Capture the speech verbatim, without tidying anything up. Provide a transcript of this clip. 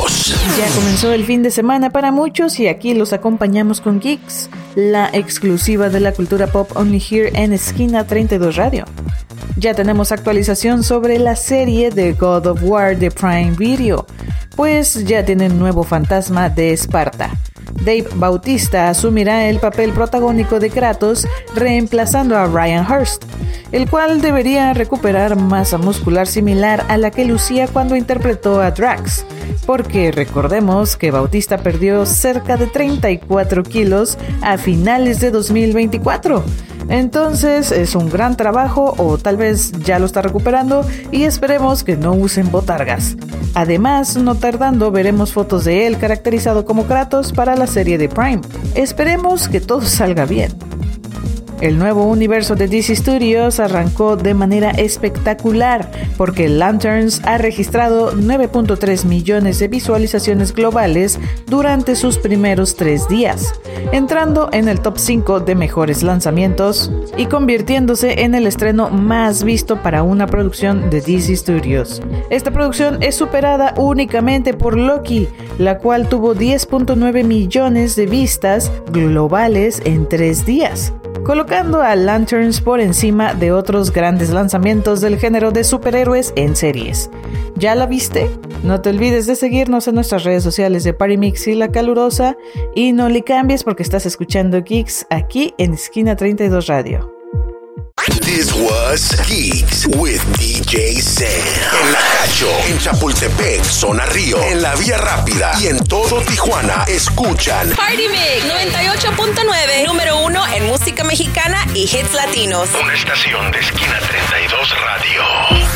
Latinos. Ya comenzó el fin de semana para muchos y aquí los acompañamos con Geeks, la exclusiva de la cultura pop only here en Esquina treinta y dos Radio. Ya tenemos actualización sobre la serie de God of War de Prime Video, pues ya tienen nuevo fantasma de Esparta. Dave Bautista asumirá el papel protagónico de Kratos, reemplazando a Ryan Hurst, el cual debería recuperar masa muscular similar a la que lucía cuando interpretó a Drax, porque recordemos que Bautista perdió cerca de treinta y cuatro kilos a finales de dos mil veinticuatro. Entonces es un gran trabajo, o tal vez ya lo está recuperando, y esperemos que no usen botargas. Además, no tardando veremos fotos de él caracterizado como Kratos para la serie de Prime. Esperemos que todo salga bien. El nuevo universo de D C Studios arrancó de manera espectacular porque Lanterns ha registrado nueve punto tres millones de visualizaciones globales durante sus primeros tres días, entrando en el top cinco de mejores lanzamientos y convirtiéndose en el estreno más visto para una producción de D C Studios. Esta producción es superada únicamente por Loki, la cual tuvo diez punto nueve millones de vistas globales en tres días. Colocando a Lanterns por encima de otros grandes lanzamientos del género de superhéroes en series. ¿Ya la viste? No te olvides de seguirnos en nuestras redes sociales de Party Mix y La Calurosa y no le cambies porque estás escuchando Geeks aquí en Esquina treinta y dos Radio. This was Geeks with D J Sam. En La Cacho, en Chapultepec, Zona Río, en La Vía Rápida y en todo Tijuana escuchan Party Mix noventa y ocho punto nueve, número uno en música mexicana y hits latinos. Una estación de Esquina treinta y dos Radio.